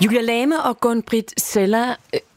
Julia Lame og Gun-Britt Zeller,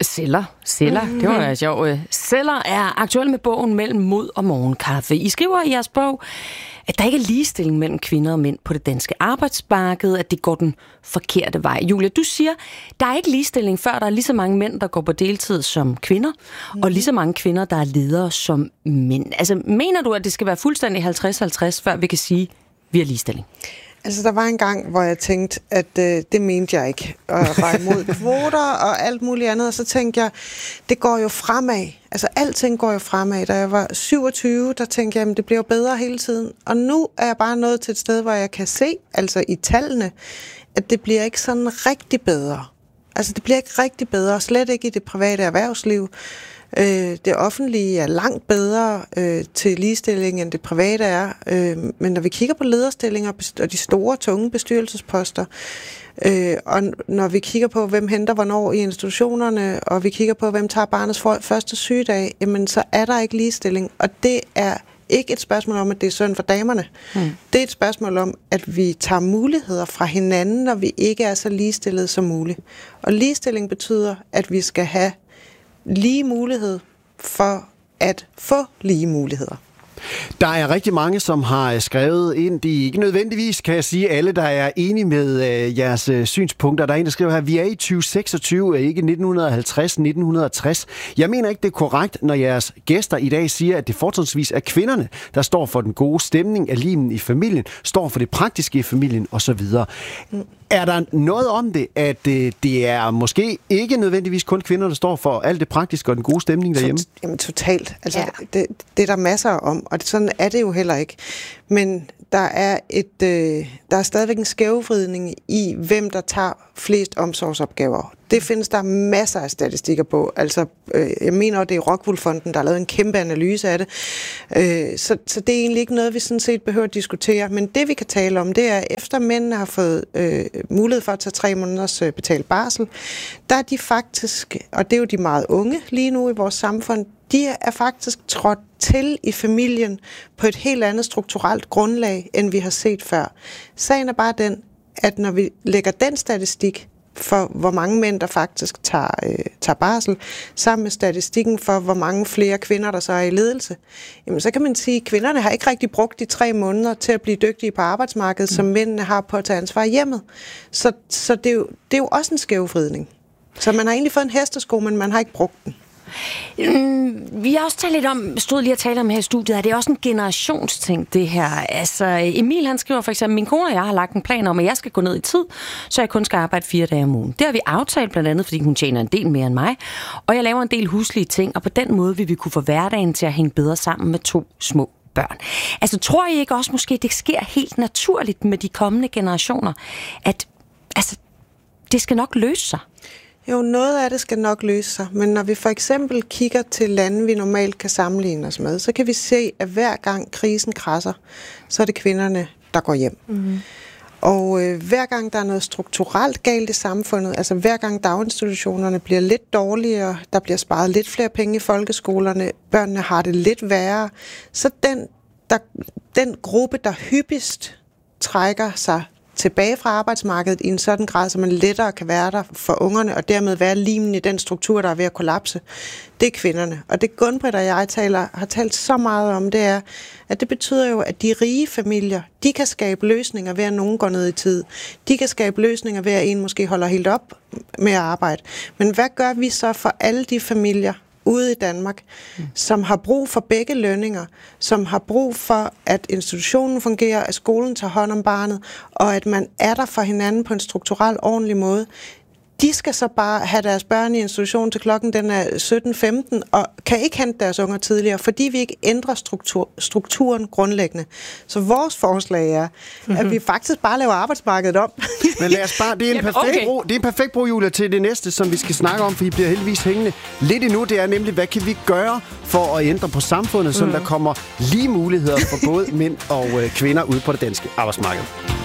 det var sjovt. Zeller er aktuel med bogen Mellem Mod og Morgenkaffe. I skriver i jeres bog, at der ikke er ligestilling mellem kvinder og mænd på det danske arbejdsmarked, at det går den forkerte vej. Julia, du siger, der er ikke ligestilling, før der er lige så mange mænd, der går på deltid som kvinder, og lige så mange kvinder, der er ledere som mænd. Altså, mener du, at det skal være fuldstændig 50-50, før vi kan sige, at vi har ligestilling? Altså, der var en gang, hvor jeg tænkte, at det mente jeg ikke, og jeg var imod kvoter og alt muligt andet, og så tænkte jeg, det går jo fremad. Altså, alting går jo fremad. Da jeg var 27, der tænkte jeg, at det bliver jo bedre hele tiden. Og nu er jeg bare nået til et sted, hvor jeg kan se, altså i tallene, at det bliver ikke sådan rigtig bedre. Altså, det bliver ikke rigtig bedre, slet ikke i det private erhvervsliv. Det offentlige er langt bedre til ligestilling, end det private er. Men når vi kigger på lederstillinger og de store, tunge bestyrelsesposter, og når vi kigger på, hvem henter hvornår i institutionerne, og vi kigger på, hvem tager barnets første sygedag, jamen så er der ikke ligestilling. Og det er ikke et spørgsmål om, at det er synd for damerne. Det er et spørgsmål om, at vi tager muligheder fra hinanden, når vi ikke er så ligestillede som muligt. Og ligestilling betyder, at vi skal have lige mulighed for at få lige muligheder. Der er rigtig mange, som har skrevet ind. De er ikke nødvendigvis, kan jeg sige, alle, der er enige med jeres synspunkter. Der er en, der skriver her, vi er i 2026, ikke 1950-1960. Jeg mener ikke, det er korrekt, når jeres gæster i dag siger, at det fortrinsvis er kvinderne, der står for den gode stemning af limen i familien, står for det praktiske i familien osv. Er der noget om det, at det er måske ikke nødvendigvis kun kvinder, der står for alt det praktiske og den gode stemning derhjemme? Jamen totalt. Altså, det er der masser om, og sådan er det jo heller ikke. Men der er stadigvæk en skævvridning i, hvem der tager flest omsorgsopgaver. Det findes der masser af statistikker på. Altså, jeg mener, at det er Rockwool-fonden, der har lavet en kæmpe analyse af det. Så det er egentlig ikke noget, vi sådan set behøver at diskutere. Men det, vi kan tale om, det er, efter mændene har fået mulighed for at tage 3 måneders betalt barsel, der er de faktisk, og det er jo de meget unge lige nu i vores samfund, de er faktisk trådt til i familien på et helt andet strukturelt grundlag, end vi har set før. Sagen er bare den, at når vi lægger den statistik for, hvor mange mænd, der faktisk tager barsel, sammen med statistikken for, hvor mange flere kvinder, der så er i ledelse, jamen så kan man sige, at kvinderne har ikke rigtig brugt de 3 måneder til at blive dygtige på arbejdsmarkedet, som mændene har på at tage ansvar i hjemmet. Så det er jo også en skævvridning. Så man har egentlig fået en hestesko, men man har ikke brugt den. Vi har også talt lidt om, stod lige og talte om her i studiet, at det er også en generationsting, det her. Altså, Emil han skriver for eksempel, min kone og jeg har lagt en plan om, at jeg skal gå ned i tid, så jeg kun skal arbejde 4 dage om ugen. Det har vi aftalt blandt andet, fordi hun tjener en del mere end mig, og jeg laver en del huslige ting, og på den måde vil vi kunne få hverdagen til at hænge bedre sammen med 2 små børn. Altså, tror I ikke også måske, det sker helt naturligt med de kommende generationer, at det skal nok løse sig? Jo, noget af det skal nok løse sig, men når vi for eksempel kigger til lande, vi normalt kan sammenligne os med, så kan vi se, at hver gang krisen krasser, så er det kvinderne, der går hjem. Mm-hmm. Og hver gang der er noget strukturelt galt i samfundet, altså hver gang daginstitutionerne bliver lidt dårligere, der bliver sparet lidt flere penge i folkeskolerne, børnene har det lidt værre, så den gruppe, der hyppigst trækker sig tilbage fra arbejdsmarkedet i en sådan grad, så man lettere kan være der for ungerne, og dermed være limen i den struktur, der er ved at kollapse, det er kvinderne. Og det Gun-Britt og jeg har talt så meget om, det er, at det betyder jo, at de rige familier, de kan skabe løsninger ved, at nogen går ned i tid. De kan skabe løsninger ved, at en måske holder helt op med at arbejde. Men hvad gør vi så for alle de familier ude i Danmark, som har brug for begge lønninger, som har brug for, at institutionen fungerer, at skolen tager hånd om barnet, og at man er der for hinanden på en strukturel, ordentlig måde? De skal så bare have deres børn i institution til klokken den er 17:15, og kan ikke hente deres unger tidligere, fordi vi ikke ændrer strukturen grundlæggende. Så vores forslag er, at vi faktisk bare laver arbejdsmarkedet om. Men lad os bare, det er en perfekt bro, Julia, til det næste, som vi skal snakke om, for I bliver heldigvis hængende lidt endnu. Det er nemlig, hvad kan vi gøre for at ændre på samfundet, så der kommer lige muligheder for både mænd og kvinder ude på det danske arbejdsmarked.